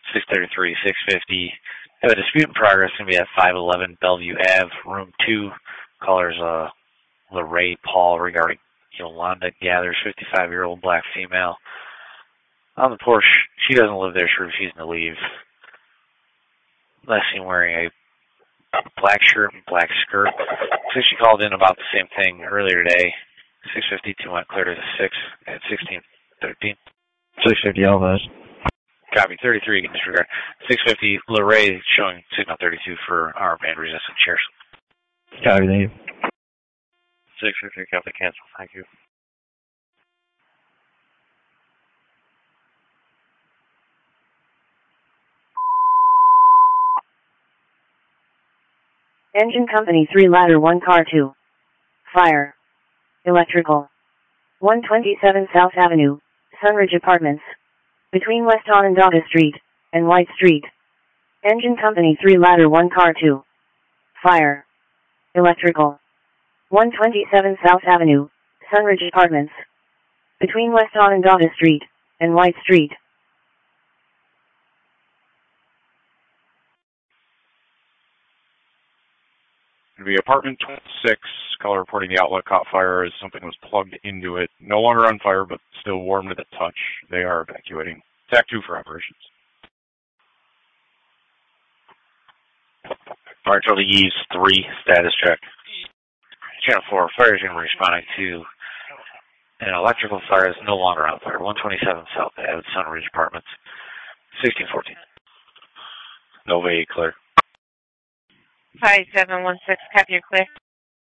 633, 650. Have a dispute in progress. Going to be at 511 Bellevue Ave, room 2. Callers LaRae Paul regarding Yolanda Gathers, 55-year-old black female. On the porch, she doesn't live there. She refusing to leave. Last seen wearing a black shirt and black skirt. So she called in about the same thing earlier today. 652 went clear to the 6 at 1613. 650 Alvarez. Copy. 33 can disregard. 650 LaRae showing signal 32 for our band resistant chairs. Copy, thank you. 650 copy cancel. Thank you. Engine Company 3 Ladder 1 Car 2. Fire. Electrical. 127 South Avenue, Sunridge Apartments. Between West Onondaga Street and White Street. Engine Company 3 Ladder 1 Car 2. Fire. Electrical. 127 South Avenue, Sunridge Apartments. Between West Onondaga Street and White Street. It'll be apartment 26, caller reporting the outlet caught fire as something was plugged into it. No longer on fire, but still warm to the touch. They are evacuating. TAC 2 for operations. Fire Charlie Eves 3, status check. Channel 4, fire is responding to an electrical fire is no longer on fire. 127 South Ave, Sunridge Apartments, 1614. Nova 8 clear. 5716, copy, you're clear.